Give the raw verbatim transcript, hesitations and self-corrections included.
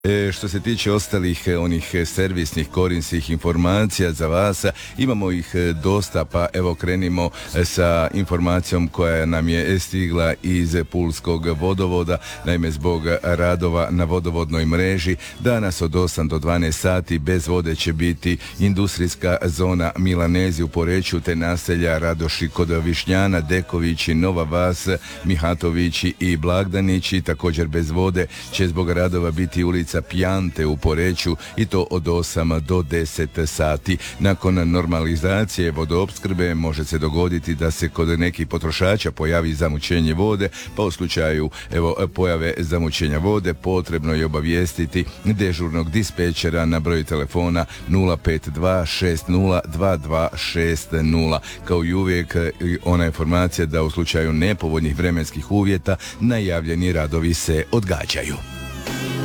E, što se tiče ostalih e, onih e, servisnih korisnih informacija za vas, imamo ih e, dosta, pa evo krenimo e, sa informacijom koja nam je stigla iz Pulskog vodovoda. Naime, zbog radova na vodovodnoj mreži danas od osam do dvanaest sati bez vode će biti industrijska zona Milanezi u Poreču te naselja Radoši kod Višnjana, Dekovići, Nova Vas, Mihatovići i Blagdanići. Također bez vode će zbog radova biti ulica Pijante u Poreču i to od osam do deset sati. Nakon normalizacije vodoopskrbe može se dogoditi da se kod nekih potrošača pojavi zamućenje vode, pa u slučaju evo pojave zamućenja vode potrebno je obavijestiti dežurnog dispečera na broj telefona nula pet dva šest nula dva dva šest nula. Kao i uvijek ona informacija da u slučaju nepovoljnih vremenskih uvjeta najavljeni radovi se odgađaju.